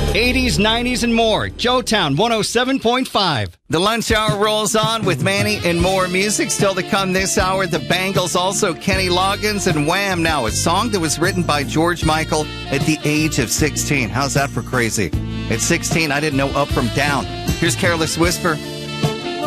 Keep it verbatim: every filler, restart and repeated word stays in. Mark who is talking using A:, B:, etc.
A: eighties, nineties, and more. Joetown one oh seven point five.
B: The lunch hour rolls on with Manny and more music still to come this hour. The Bangles, also Kenny Loggins, and Wham! Now, a song that was written by George Michael at the age of sixteen. How's that for crazy? At sixteen, I didn't know up from down. Here's Careless Whisper.